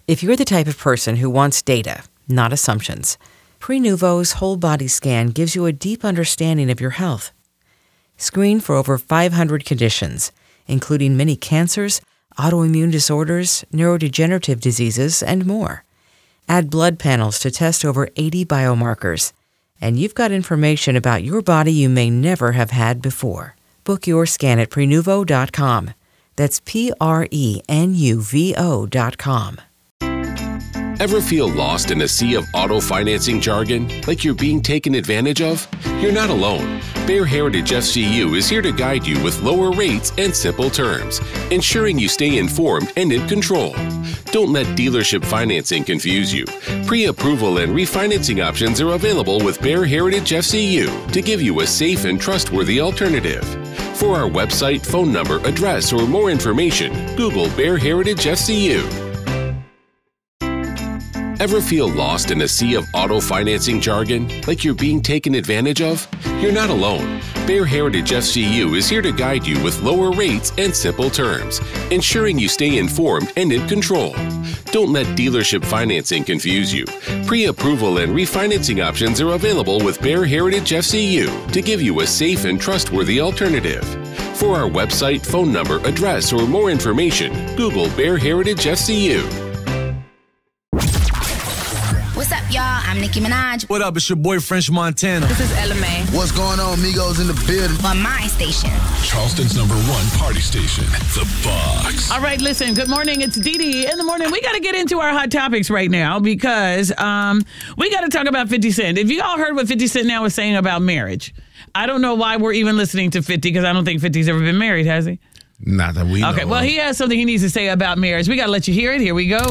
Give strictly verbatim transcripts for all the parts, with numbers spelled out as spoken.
If you're the type of person who wants data, not assumptions, Prenuvo's whole body scan gives you a deep understanding of your health. Screen for over five hundred conditions, including many cancers, autoimmune disorders, neurodegenerative diseases, and more. Add blood panels to test over eighty biomarkers, and you've got information about your body you may never have had before. Book your scan at Prenuvo dot com. That's P R E N U V O dot com. Ever feel lost in a sea of auto financing jargon, like you're being taken advantage of? You're not alone. Bear Heritage F C U is here to guide you with lower rates and simple terms, ensuring you stay informed and in control. Don't let dealership financing confuse you. Pre-approval and refinancing options are available with Bear Heritage F C U to give you a safe and trustworthy alternative. For our website, phone number, address, or more information, Google Bear Heritage F C U. Ever feel lost in a sea of auto financing jargon, like you're being taken advantage of? You're not alone. Bear Heritage F C U is here to guide you with lower rates and simple terms, ensuring you stay informed and in control. Don't let dealership financing confuse you. Pre-approval and refinancing options are available with Bear Heritage F C U to give you a safe and trustworthy alternative. For our website, phone number, address, or more information, Google Bear Heritage F C U. What's up, y'all? I'm Nicki Minaj. What up? It's your boy, French Montana. This is Ella May. What's going on, Migos in the building? On my station. Charleston's number one party station, The Box. All right, listen, good morning. It's Dee Dee in the morning. We got to get into our hot topics right now because um, we got to talk about fifty Cent. If you all heard what fifty Cent now is saying about marriage, I don't know why we're even listening to fifty because I don't think fifty's ever been married, has he? Not that we know. Okay, well, he has something he needs to say about marriage. We got to let you hear it. Here we go.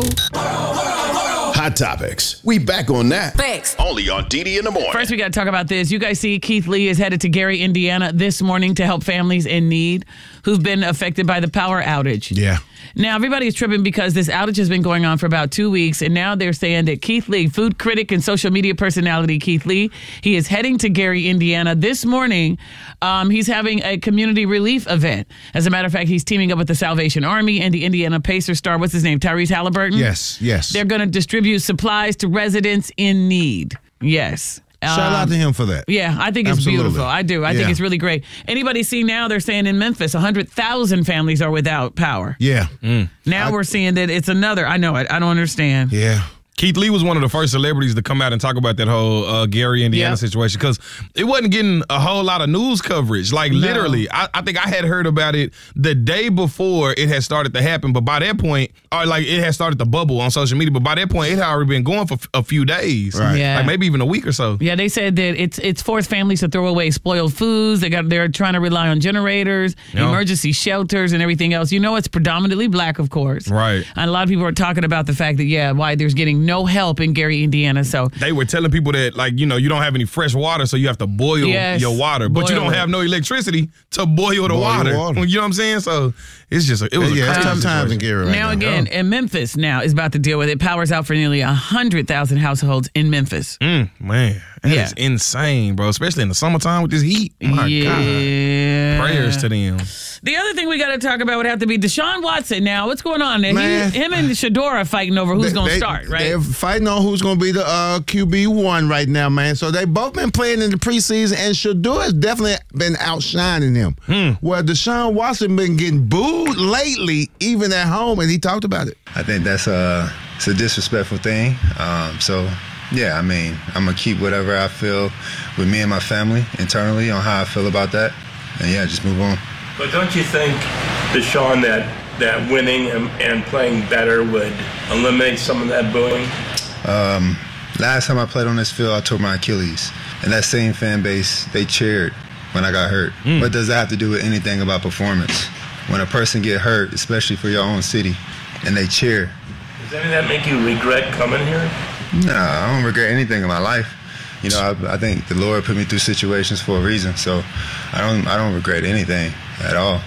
Hot Topics. We back on that. Thanks. Only on D D in the morning. First, we got to talk about this. You guys see Keith Lee is headed to Gary, Indiana this morning to help families in need who've been affected by the power outage. Yeah. Now, everybody's tripping because this outage has been going on for about two weeks, and now they're saying that Keith Lee, food critic and social media personality Keith Lee, he is heading to Gary, Indiana this morning. Um, he's having a community relief event. As a matter of fact, he's teaming up with the Salvation Army and the Indiana Pacers star, what's his name, Tyrese Halliburton? Yes, yes. They're going to distribute supplies to residents in need. Yes. Shout um, out to him for that. Yeah, I think it's Absolutely. beautiful. I do. I yeah. think it's really great. Anybody see now, they're saying in Memphis, one hundred thousand families are without power. Yeah. Mm. Now I, we're seeing that it's another. I know it. I don't understand. Yeah. Keith Lee was one of the first celebrities to come out and talk about that whole uh, Gary, Indiana yep. situation because it wasn't getting a whole lot of news coverage. Like, no. literally, I, I think I had heard about it the day before it had started to happen. But by that point, or like it had started to bubble on social media. But by that point, it had already been going for a few days. Right. Yeah. Like maybe even a week or so. Yeah, they said that it's it's forced families to throw away spoiled foods. They got They're trying to rely on generators, yep. emergency shelters, and everything else. You know, it's predominantly black, of course. Right. And a lot of people are talking about the fact that, yeah, why there's getting no help in Gary, Indiana. So they were telling people that, like, you know, you don't have any fresh water, so you have to boil yes, your water, but boil you don't it. have no electricity to boil the boil water. water. You know what I'm saying? So it's just a, it was yeah, a it's tough times in Gary right now. Now again, oh. in Memphis, now is about to deal with it. Power's out for nearly a hundred thousand households in Memphis. Mm, man, that yeah. is insane, bro. Especially in the summertime with this heat. My yeah. God, prayers to them. The other thing we got to talk about would have to be Deshaun Watson. Now, what's going on? Man. He, him and Shador are fighting over who's going to start, right? They're fighting on who's going to be the uh, Q B one right now, man. So they both been playing in the preseason, and Shador has definitely been outshining him. Hmm. Well, Deshaun Watson been getting booed lately, even at home, and he talked about it. I think that's a, it's a disrespectful thing. Um, so, yeah, I mean, I'm going to keep whatever I feel with me and my family internally on how I feel about that. And, yeah, just move on. But don't you think, Deshaun, that, that winning and, and playing better would eliminate some of that booing? Um, last time I played on this field, I tore my Achilles. And that same fan base, they cheered when I got hurt. Mm. What does that have to do with anything about performance? When a person get hurt, especially for your own city, and they cheer. Does any of that make you regret coming here? No, I don't regret anything in my life. You know, I, I think the Lord put me through situations for a reason, so I don't I don't regret anything at all.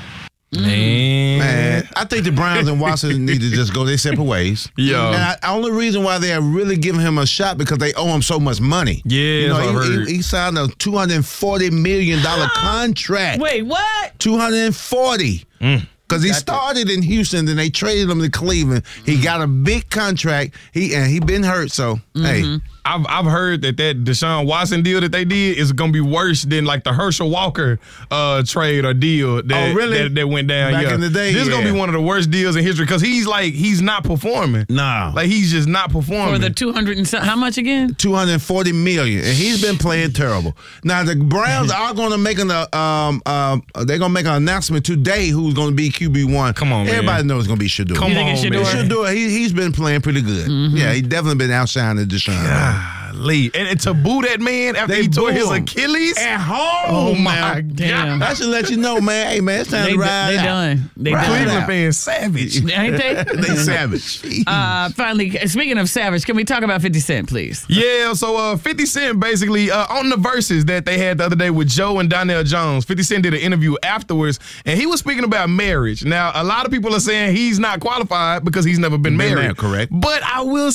Man. Man, I think the Browns and Watson need to just go their separate ways. Yeah. And I, the only reason why they are really giving him a shot because they owe him so much money. Yeah, you know, that's what I he, heard. he, he signed a two hundred forty million dollars contract. Wait, what? two hundred forty. Mm. Because he started in Houston, then they traded him to Cleveland. He mm-hmm. got a big contract. He and he been hurt, so mm-hmm. hey. I've I've heard that that Deshaun Watson deal that they did is going to be worse than like the Herschel Walker uh, trade or deal that, oh, really? that, that went down. Back yeah. in the day, this is yeah. going to be one of the worst deals in history because he's like he's not performing. Nah, like he's just not performing. For the two hundred and how much again? Two hundred forty million, and he's been playing terrible. Now the Browns are going to make an uh, um um they're going to make an announcement today who's going to be Q B one. Come on, everybody man. knows it's going to be Shedeur. Come you think on, it's Shedeur? man. Shedeur, he he's been playing pretty good. Mm-hmm. Yeah, he definitely been outshining Deshaun. Golly. And, and to boo that man after They he tore boo his him. Achilles At home, Oh my man. Damn. I should let you know, man. Hey, man, it's time They, to ride they out. done. They Ride done. Cleveland out. fans savage. Ain't they? They savage. Uh, finally, speaking of savage, can we talk about fifty Cent, please? Yeah, so uh, fifty Cent basically uh, on the verses that they had the other day with Joe and Donnell Jones. fifty Cent did an interview afterwards, and he was speaking about marriage. Now, a lot of people are saying he's not qualified because he's never been Been married. there, correct. But I will